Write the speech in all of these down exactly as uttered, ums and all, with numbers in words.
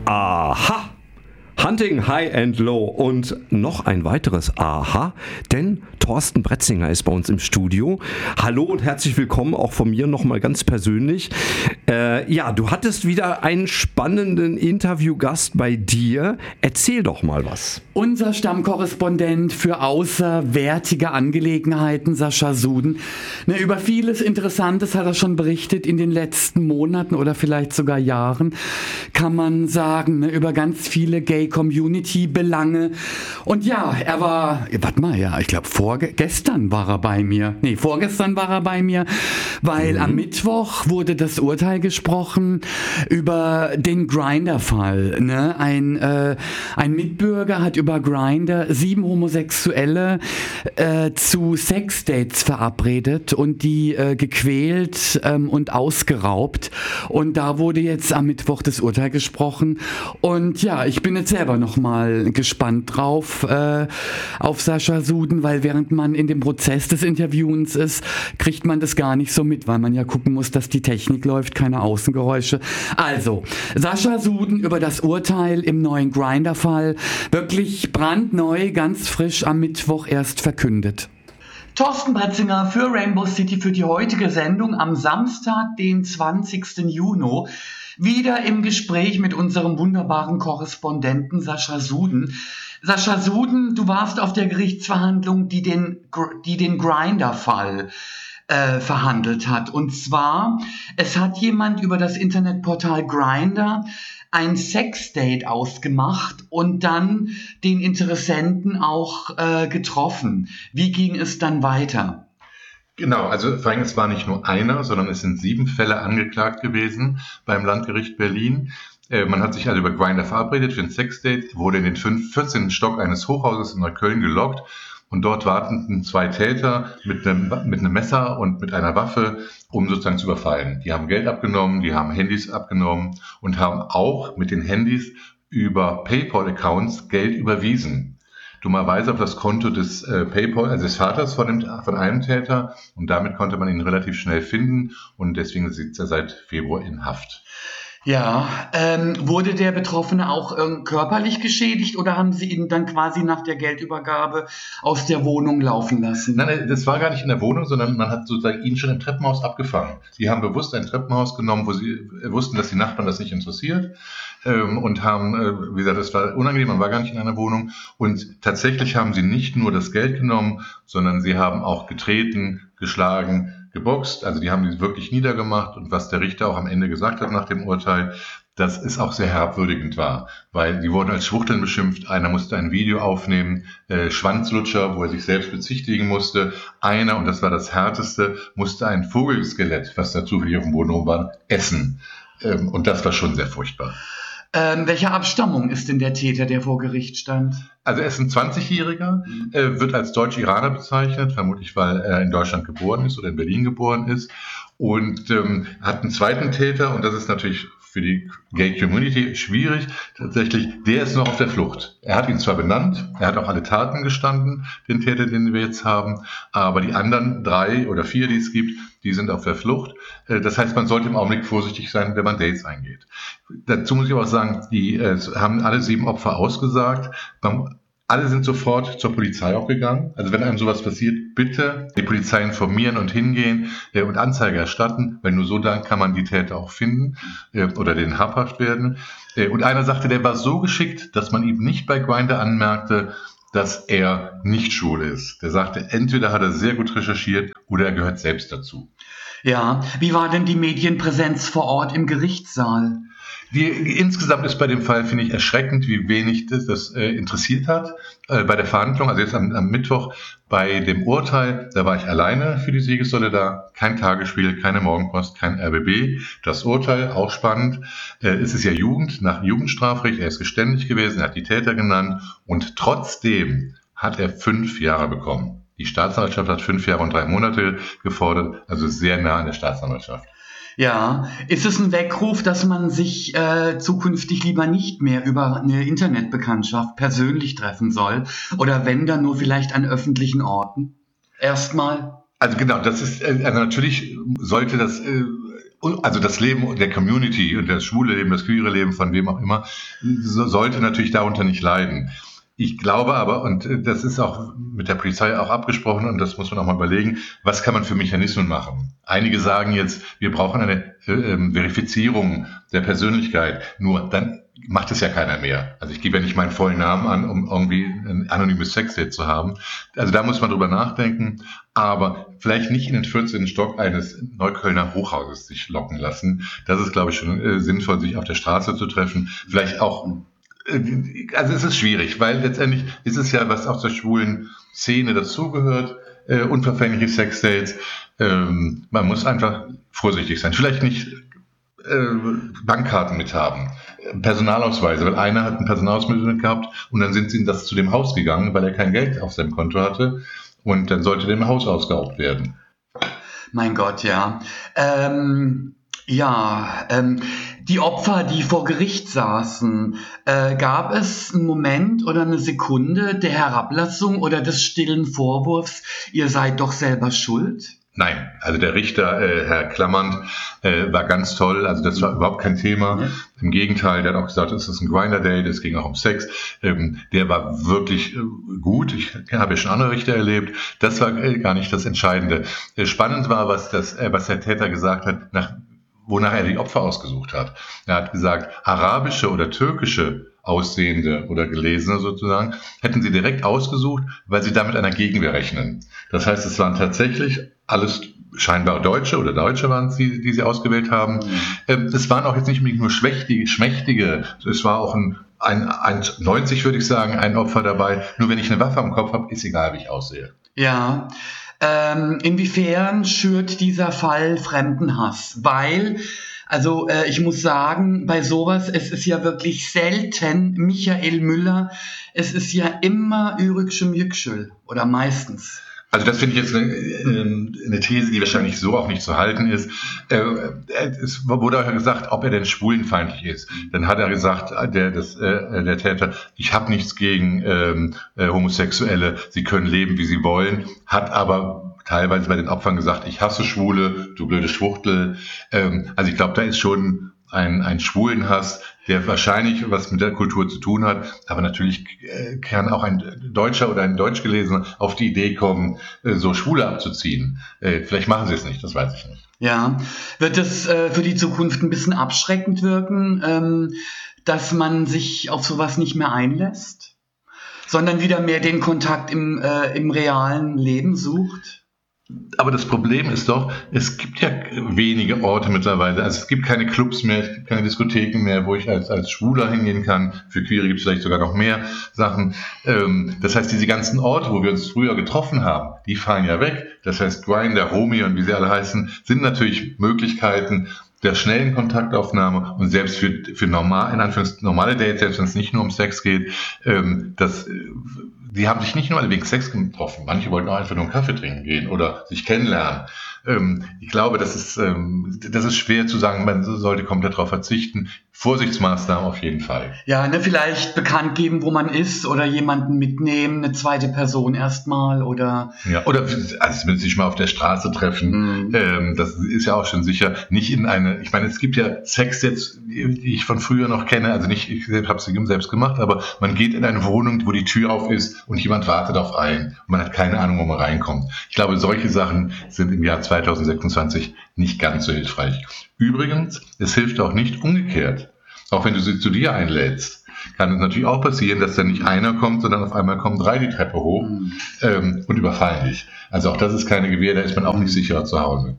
Aha! Hunting High and Low und noch ein weiteres Aha, denn Thorsten Bretzinger ist bei uns im Studio. Hallo und herzlich willkommen auch von mir nochmal ganz persönlich. Äh, ja, du hattest wieder einen spannenden Interviewgast bei dir. Erzähl doch mal was. Unser Stammkorrespondent für außerwärtige Angelegenheiten, Sascha Suden. Ne, über vieles Interessantes hat er schon berichtet in den letzten Monaten oder vielleicht sogar Jahren, kann man sagen, ne, über ganz viele Gay-Community-Belange. Und ja, er war, warte mal, ja, ich glaube vorgestern war er bei mir. Nee, vorgestern war er bei mir, weil mhm. am Mittwoch wurde das Urteil gesprochen über den Grindr-Fall. Ne? Ein, äh, ein Mitbürger hat über Grindr sieben Homosexuelle äh, zu Sexdates verabredet und die äh, gequält ähm, und ausgeraubt. Und da wurde jetzt am Mittwoch das Urteil gesprochen. Und ja, ich bin jetzt selber nochmal gespannt drauf äh, auf Sascha Suden, weil während man in dem Prozess des Interviewens ist, kriegt man das gar nicht so mit, weil man ja gucken muss, dass die Technik läuft, keine Außengeräusche. Also, Sascha Suden über das Urteil im neuen Grindr-Fall, wirklich brandneu, ganz frisch am Mittwoch erst verkündet. Thorsten Bretzinger für Rainbow City für die heutige Sendung am Samstag, den zwanzigsten Juni. Wieder im Gespräch mit unserem wunderbaren Korrespondenten Sascha Suden. Sascha Suden, du warst auf der Gerichtsverhandlung, die den, die den Grindr-Fall äh, verhandelt hat. Und zwar, es hat jemand über das Internetportal Grindr ein Sexdate ausgemacht und dann den Interessenten auch äh, getroffen. Wie ging es dann weiter? Genau, also vor allem es war nicht nur einer, sondern es sind sieben Fälle angeklagt gewesen beim Landgericht Berlin. Äh, man hat sich also über Grindr verabredet für ein Sexdate, wurde in den vierzehnten Stock eines Hochhauses in Neukölln gelockt und dort warteten zwei Täter mit einem, mit einem Messer und mit einer Waffe, um sozusagen zu überfallen. Die haben Geld abgenommen, die haben Handys abgenommen und haben auch mit den Handys über PayPal-Accounts Geld überwiesen. Dummerweise auf das Konto des äh, PayPal, also des Vaters von, dem, von einem Täter, und damit konnte man ihn relativ schnell finden und deswegen sitzt er seit Februar in Haft. Ja, ähm, wurde der Betroffene auch ähm, körperlich geschädigt oder haben Sie ihn dann quasi nach der Geldübergabe aus der Wohnung laufen lassen? Nein, nein, das war gar nicht in der Wohnung, sondern man hat sozusagen ihn schon im Treppenhaus abgefangen. Die haben bewusst ein Treppenhaus genommen, wo sie wussten, dass die Nachbarn das nicht interessiert ähm, und haben, äh, wie gesagt, das war unangenehm, man war gar nicht in einer Wohnung und tatsächlich haben sie nicht nur das Geld genommen, sondern sie haben auch getreten, geschlagen, geboxt, also die haben die wirklich niedergemacht und was der Richter auch am Ende gesagt hat nach dem Urteil, dass es auch sehr herabwürdigend war, weil die wurden als Schwuchteln beschimpft, einer musste ein Video aufnehmen, äh, Schwanzlutscher, wo er sich selbst bezichtigen musste, einer, und das war das Härteste, musste ein Vogelskelett, was da zufällig auf dem Boden rum war, essen ähm, und das war schon sehr furchtbar. Ähm, welcher Abstammung ist denn der Täter, der vor Gericht stand? Also er ist ein zwanzigjähriger, äh, wird als Deutsch-Iraner bezeichnet, vermutlich weil er in Deutschland geboren ist oder in Berlin geboren ist und ähm, hat einen zweiten Täter und das ist natürlich für die Gay-Community schwierig. Tatsächlich, der ist noch auf der Flucht. Er hat ihn zwar benannt, er hat auch alle Taten gestanden, den Täter, den wir jetzt haben, aber die anderen drei oder vier, die es gibt, die sind auf der Flucht. Das heißt, man sollte im Augenblick vorsichtig sein, wenn man Dates eingeht. Dazu muss ich auch sagen, die äh, haben alle sieben Opfer ausgesagt. Man, Alle sind sofort zur Polizei auch gegangen. Also wenn einem sowas passiert, bitte die Polizei informieren und hingehen äh, und Anzeige erstatten, weil nur so dann kann man die Täter auch finden äh, oder denen habhaft werden. Äh, und einer sagte, der war so geschickt, dass man ihm nicht bei Grindr anmerkte, dass er nicht schwul ist. Der sagte, entweder hat er sehr gut recherchiert oder er gehört selbst dazu. Ja, wie war denn die Medienpräsenz vor Ort im Gerichtssaal? Die, insgesamt ist bei dem Fall, finde ich, erschreckend, wie wenig das, das äh, interessiert hat. Äh, bei der Verhandlung, also jetzt am, am Mittwoch bei dem Urteil, da war ich alleine für die Siegessäule da. Kein Tagesspiegel, keine Morgenpost, kein R B B. Das Urteil, auch spannend. Äh, es ist ja Jugend, nach Jugendstrafrecht. Er ist geständig gewesen, er hat die Täter genannt. Und trotzdem hat er fünf Jahre bekommen. Die Staatsanwaltschaft hat fünf Jahre und drei Monate gefordert, also sehr nah an der Staatsanwaltschaft. Ja, ist es ein Weckruf, dass man sich äh, zukünftig lieber nicht mehr über eine Internetbekanntschaft persönlich treffen soll? Oder wenn, dann nur vielleicht an öffentlichen Orten? Erstmal. Also genau, das ist, also natürlich sollte das äh, also das Leben der Community und das schwule Leben, das queere Leben von wem auch immer, so, sollte natürlich darunter nicht leiden. Ich glaube aber, und das ist auch mit der Polizei auch abgesprochen, und das muss man auch mal überlegen, was kann man für Mechanismen machen? Einige sagen jetzt, wir brauchen eine äh, Verifizierung der Persönlichkeit, nur dann macht es ja keiner mehr. Also ich gebe ja nicht meinen vollen Namen an, um irgendwie ein anonymes Sexdate zu haben. Also da muss man drüber nachdenken, aber vielleicht nicht in den vierzehnten Stock eines Neuköllner Hochhauses sich locken lassen. Das ist, glaube ich, schon äh, sinnvoll, sich auf der Straße zu treffen. Vielleicht auch, äh, also es ist schwierig, weil letztendlich ist es ja, was auch zur schwulen Szene dazugehört, äh, unverfängliche Sexdates. Ähm, man muss einfach vorsichtig sein. Vielleicht nicht äh, Bankkarten mithaben. Personalausweise, weil einer hat einen Personalausweis mit gehabt und dann sind sie in das zu dem Haus gegangen, weil er kein Geld auf seinem Konto hatte und dann sollte dem Haus ausgeraubt werden. Mein Gott, ja. Ähm, ja, ähm, die Opfer, die vor Gericht saßen, äh, gab es einen Moment oder eine Sekunde der Herablassung oder des stillen Vorwurfs, ihr seid doch selber schuld? Nein, also der Richter, äh, Herr Klammernd, äh, war ganz toll, also das war überhaupt kein Thema. Ja. Im Gegenteil, der hat auch gesagt, es ist ein Grinder-Date, es ging auch um Sex. Ähm, der war wirklich äh, gut, ich habe ja schon andere Richter erlebt, das war äh, gar nicht das Entscheidende. Äh, spannend war, was, das, äh, was der Täter gesagt hat, nach, wonach er die Opfer ausgesucht hat. Er hat gesagt, arabische oder türkische Aussehende oder Gelesene sozusagen, hätten sie direkt ausgesucht, weil sie damit einer Gegenwehr rechnen. Das heißt, es waren tatsächlich alles scheinbar Deutsche oder Deutsche waren es, die, die sie ausgewählt haben. Mhm. Es waren auch jetzt nicht nur schmächtige, schmächtige, es war auch ein, ein, ein neunzig, würde ich sagen, ein Opfer dabei. Nur wenn ich eine Waffe am Kopf habe, ist egal, wie ich aussehe. Ja, ähm, inwiefern schürt dieser Fall Fremdenhass? Weil... Also äh, ich muss sagen, bei sowas, es ist ja wirklich selten Michael Müller, es ist ja immer Ürükschüm Yüksel oder meistens. Also das finde ich jetzt eine, eine These, die wahrscheinlich so auch nicht zu halten ist. Es wurde auch gesagt, ob er denn schwulenfeindlich ist. Dann hat er gesagt, der, das, der Täter, ich habe nichts gegen ähm, Homosexuelle, sie können leben, wie sie wollen, hat aber teilweise bei den Opfern gesagt, ich hasse Schwule, du blöde Schwuchtel. Ähm, also ich glaube, da ist schon ein, ein Schwulenhass, der wahrscheinlich was mit der Kultur zu tun hat. Aber natürlich äh, kann auch ein Deutscher oder ein Deutschgelesener auf die Idee kommen, äh, so Schwule abzuziehen. Äh, vielleicht machen sie es nicht, das weiß ich nicht. Ja, wird es äh, für die Zukunft ein bisschen abschreckend wirken, ähm, dass man sich auf sowas nicht mehr einlässt, sondern wieder mehr den Kontakt im, äh, im realen Leben sucht? Aber das Problem ist doch, es gibt ja wenige Orte mittlerweile, also es gibt keine Clubs mehr, es gibt keine Diskotheken mehr, wo ich als, als Schwuler hingehen kann. Für Queere gibt es vielleicht sogar noch mehr Sachen. Das heißt, diese ganzen Orte, wo wir uns früher getroffen haben, die fallen ja weg. Das heißt, Grindr, Romy und wie sie alle heißen, sind natürlich Möglichkeiten der schnellen Kontaktaufnahme und selbst für, für normal, in Anführungszeichen normale Dates, selbst wenn es nicht nur um Sex geht, das die haben sich nicht nur alle wegen Sex getroffen, manche wollten auch einfach nur einen Kaffee trinken gehen oder sich kennenlernen. Ähm, ich glaube, das ist, ähm, das ist schwer zu sagen, man sollte komplett darauf verzichten. Vorsichtsmaßnahmen auf jeden Fall. Ja, ne, vielleicht bekannt geben, wo man ist oder jemanden mitnehmen, eine zweite Person erstmal oder... Ja, oder also sich mal auf der Straße treffen, mhm. ähm, das ist ja auch schon sicher. Nicht in eine, ich meine, es gibt ja Sex jetzt, die ich von früher noch kenne, also nicht, ich habe es selbst gemacht, aber man geht in eine Wohnung, wo die Tür auf ist und jemand wartet auf einen und man hat keine Ahnung, wo man reinkommt. Ich glaube, solche Sachen sind im Jahr zweitausendsechsundzwanzig nicht ganz so hilfreich. Übrigens, es hilft auch nicht umgekehrt. Auch wenn du sie zu dir einlädst, kann es natürlich auch passieren, dass dann nicht einer kommt, sondern auf einmal kommen drei die Treppe hoch mhm. ähm, und überfallen dich. Also auch das ist keine Gewähr, da ist man auch nicht sicherer zu Hause.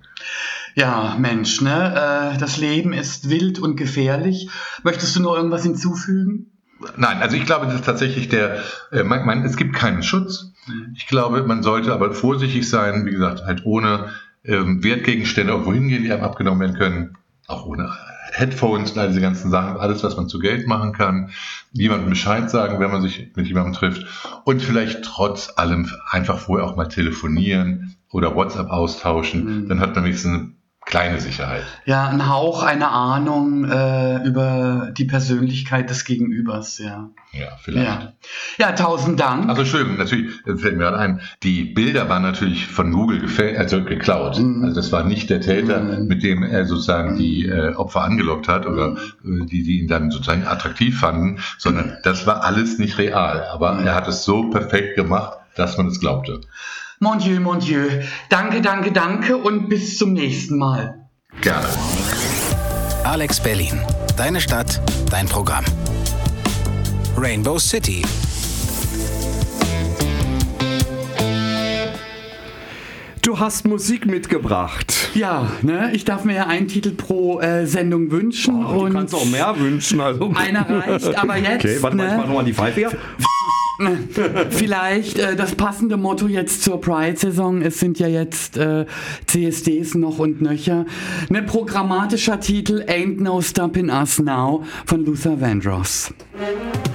Ja, Mensch, ne? Äh, das Leben ist wild und gefährlich. Möchtest du noch irgendwas hinzufügen? Nein, also ich glaube, das ist tatsächlich der, äh, man, man, es gibt keinen Schutz. Ich glaube, man sollte aber vorsichtig sein, wie gesagt, halt ohne ähm, Wertgegenstände irgendwo hingehen, die einem abgenommen werden können, auch ohne Headphones und all diese ganzen Sachen, alles, was man zu Geld machen kann, jemandem Bescheid sagen, wenn man sich mit jemandem trifft und vielleicht trotz allem einfach vorher auch mal telefonieren oder WhatsApp austauschen, mhm. dann hat man wenigstens eine kleine Sicherheit. Ja, ein Hauch, eine Ahnung äh, über die Persönlichkeit des Gegenübers, ja. Ja, vielleicht. Ja, ja, tausend Dank. Also Entschuldigung, natürlich fällt mir gerade ein, die Bilder waren natürlich von Google gefä- also geklaut. Mhm. Also das war nicht der Täter, mhm. mit dem er sozusagen die äh, Opfer angelockt hat oder äh, die, die ihn dann sozusagen attraktiv fanden, sondern das war alles nicht real. Aber mhm. er hat es so perfekt gemacht, dass man es glaubte. Mon Dieu, mon Dieu. Danke, danke, danke und bis zum nächsten Mal. Gerne. Alex Berlin. Deine Stadt, dein Programm. Rainbow City. Du hast Musik mitgebracht. Ja, ne, ich darf mir ja einen Titel pro äh, Sendung wünschen. Oh, und du kannst auch mehr wünschen. Also. Einer reicht, aber jetzt... Okay, warte mal, ne? ich mach nochmal die Pfeife hier. Vielleicht äh, das passende Motto jetzt zur Pride-Saison. Es sind ja jetzt äh, C S Ds noch und nöcher. Ein programmatischer Titel Ain't No Stopping Us Now von Luther Vandross.